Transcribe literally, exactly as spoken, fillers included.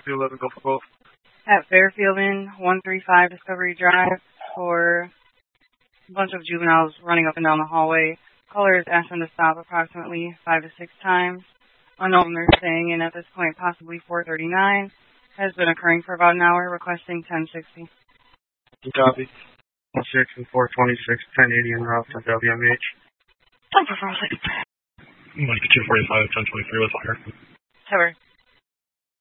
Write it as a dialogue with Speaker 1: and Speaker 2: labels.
Speaker 1: two eleven, go for both.
Speaker 2: At Fairfield Inn, one three five Discovery Drive, for a bunch of juveniles running up and down the hallway. Callers asked them to stop approximately five to six times. Unknown nurse saying in at this point possibly four thirty-nine. Has been occurring for about an hour, requesting ten sixty.
Speaker 1: Copy. one six and four twenty-six, ten eighty en route to W M H.
Speaker 2: ten for four six.
Speaker 3: Mike two forty-five, ten twenty-three with fire.
Speaker 2: Cover.